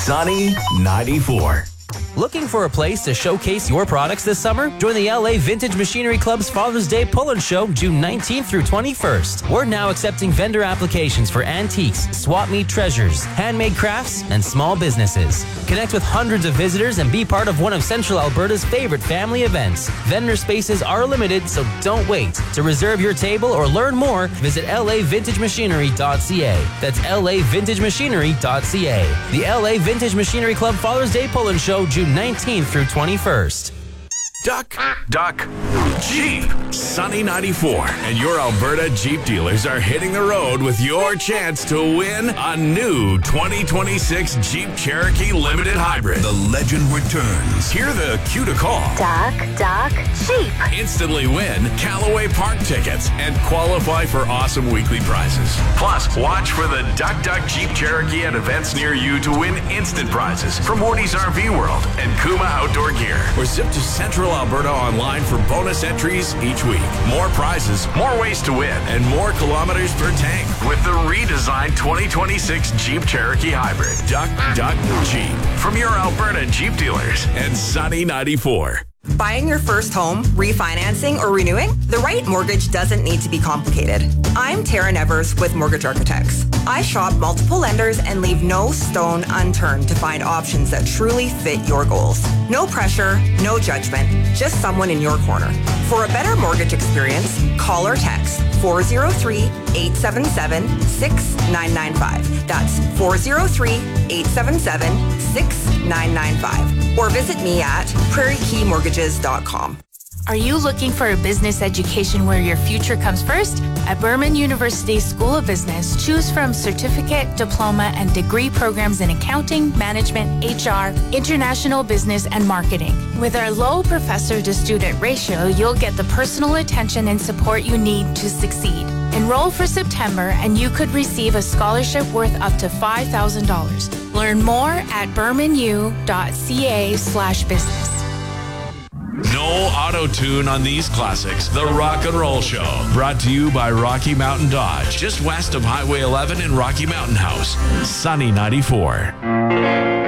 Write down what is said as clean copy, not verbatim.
Sunny 94. Looking for a place to showcase your products this summer? Join the LA Vintage Machinery Club's Father's Day Pull-In Show June 19th through 21st. We're now accepting vendor applications for antiques, swap meet treasures, handmade crafts, and small businesses. Connect with hundreds of visitors and be part of one of Central Alberta's favorite family events. Vendor spaces are limited, so don't wait. To reserve your table or learn more, visit lavintagemachinery.ca. That's lavintagemachinery.ca. The LA Vintage Machinery Club Father's Day Pull-In Show June 19th through 21st. Duck, Jeep. Sunny 94 and your Alberta Jeep dealers are hitting the road with your chance to win a new 2026 Jeep Cherokee Limited Hybrid. The legend returns. Hear the cue to call. Duck, Jeep. Instantly win Callaway Park tickets and qualify for awesome weekly prizes. Plus, watch for the Duck Jeep Cherokee at events near you to win instant prizes from Wardy's RV World and Kuma Outdoor Gear. Or zip to Central Alberta online for bonus entries each week. More prizes, more ways to win, and more kilometers per tank with the redesigned 2026 Jeep Cherokee Hybrid. Duck Jeep. From your Alberta Jeep dealers and Sunny 94. Buying your first home, refinancing, or renewing? The right mortgage doesn't need to be complicated. I'm Tara Nevers with Mortgage Architects. I shop multiple lenders and leave no stone unturned to find options that truly fit your goals. No pressure, no judgment, just someone in your corner. For a better mortgage experience, call or text 403-877-6995. That's 403-877-6995. Or visit me at prairiekeymortgages.com. Are you looking for a business education where your future comes first? At Burman University School of Business, choose from certificate, diploma, and degree programs in accounting, management, HR, international business, and marketing. With our low professor-to-student ratio, you'll get the personal attention and support you need to succeed. Enroll for September, and you could receive a scholarship worth up to $5,000. Learn more at burmanu.ca/business. No auto-tune on these classics. The Rock and Roll Show. Brought to you by Rocky Mountain Dodge. Just west of Highway 11 in Rocky Mountain House. Sunny 94.